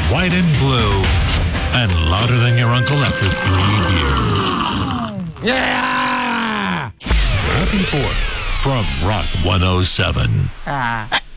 white and blue, and louder than your uncle after 3 years. Yeah! Happy 4th from Rock 107.